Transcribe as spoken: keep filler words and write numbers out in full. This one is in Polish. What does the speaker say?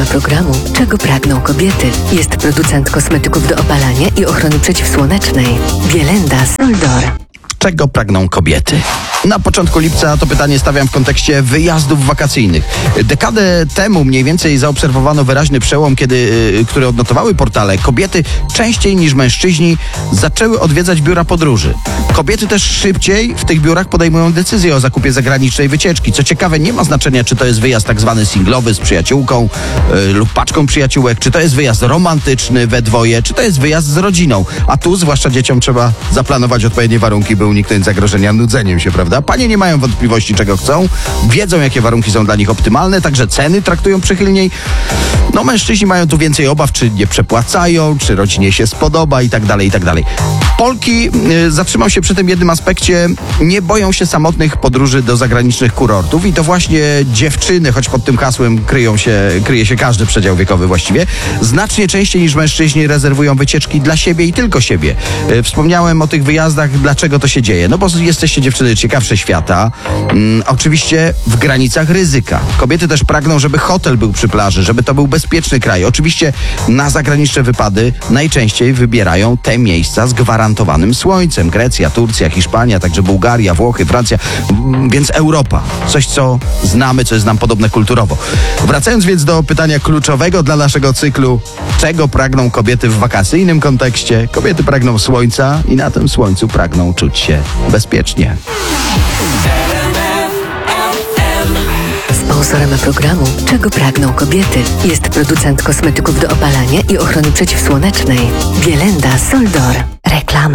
Sponsorem programu Czego pragną kobiety jest producent kosmetyków do opalania i ochrony przeciwsłonecznej Bielenda Soldor. Czego pragną kobiety? Na początku lipca to pytanie stawiam w kontekście wyjazdów wakacyjnych. Dekadę temu mniej więcej zaobserwowano wyraźny przełom, kiedy, który odnotowały portale. Kobiety częściej niż mężczyźni zaczęły odwiedzać biura podróży. Kobiety też szybciej w tych biurach podejmują decyzję o zakupie zagranicznej wycieczki. Co ciekawe, nie ma znaczenia, czy to jest wyjazd tak zwany singlowy z przyjaciółką yy, lub paczką przyjaciółek, czy to jest wyjazd romantyczny we dwoje, czy to jest wyjazd z rodziną. A tu, zwłaszcza dzieciom, trzeba zaplanować odpowiednie warunki, by uniknąć zagrożenia nudzeniem się, prawda? Panie nie mają wątpliwości, czego chcą, wiedzą, jakie warunki są dla nich optymalne, także ceny traktują przychylniej. No, mężczyźni mają tu więcej obaw, czy nie przepłacają, czy rodzinie się spodoba i tak dalej, i tak dalej. Polki, y, zatrzymał się przy tym jednym aspekcie, nie boją się samotnych podróży do zagranicznych kurortów i to właśnie dziewczyny, choć pod tym hasłem kryją się, kryje się każdy przedział wiekowy właściwie, znacznie częściej niż mężczyźni rezerwują wycieczki dla siebie i tylko siebie. Y, wspomniałem o tych wyjazdach, dlaczego to się dzieje. No bo jesteście dziewczyny ciekawsze świata, mm, oczywiście w granicach ryzyka. Kobiety też pragną, żeby hotel był przy plaży, żeby to był bezpieczny kraj. Oczywiście na zagraniczne wypady najczęściej wybierają te miejsca z gwarantowanym słońcem. Grecja, Turcja, Hiszpania, także Bułgaria, Włochy, Francja, mm, więc Europa. Coś, co znamy, co jest nam podobne kulturowo. Wracając więc do pytania kluczowego dla naszego cyklu, czego pragną kobiety w wakacyjnym kontekście? Kobiety pragną słońca i na tym słońcu pragną czuć się bezpiecznie. Sponsorem programu Czego pragną kobiety jest producent kosmetyków do opalania i ochrony przeciwsłonecznej Bielenda Soldor. Reklama.